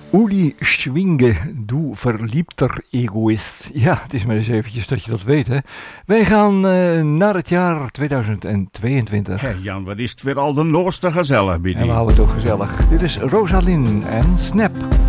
Uli Schwinge, du verliebter egoïst. Ja, het is maar eens eventjes dat je dat weet, hè. Wij gaan naar het jaar 2022. Hé Jan, wat is het weer al de noorste gezellig bij die. En we houden het ook gezellig. Dit is Rosalind en Snap.